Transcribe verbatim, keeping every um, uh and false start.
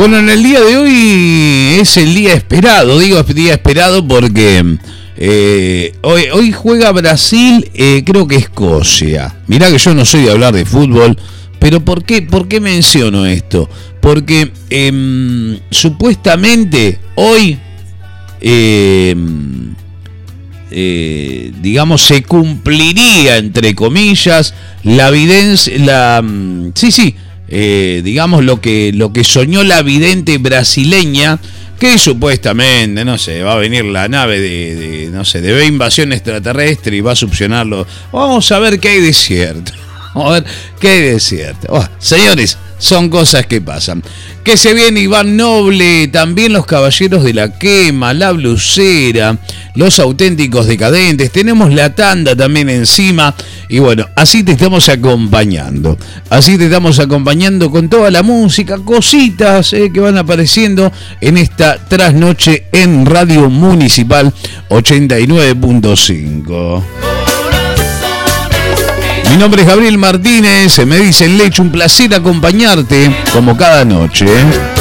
Bueno, en el día de hoy es el día esperado, digo día esperado porque eh, hoy, hoy juega Brasil, eh, creo que Escocia. Mirá que yo no soy de hablar de fútbol, pero ¿por qué, por qué menciono esto? Porque eh, supuestamente hoy, eh, eh, digamos, se cumpliría, entre comillas, la evidencia, la, sí, sí, Eh, digamos lo que lo que soñó la vidente brasileña, que supuestamente, no sé, va a venir la nave de, de no sé, de invasión extraterrestre y va a succionarlo. Vamos a ver qué hay de cierto. Vamos a ver qué hay de cierto. Oh, señores, son cosas que pasan. Que se viene Iván Noble, también los Caballeros de la Quema, La Blusera, Los Auténticos Decadentes, tenemos la tanda también encima, y bueno, así te estamos acompañando, así te estamos acompañando con toda la música, cositas eh, que van apareciendo en esta trasnoche en Radio Municipal ochenta y nueve punto cinco. Mi nombre es Gabriel Martínez, me dice Leche, un placer acompañarte como cada noche.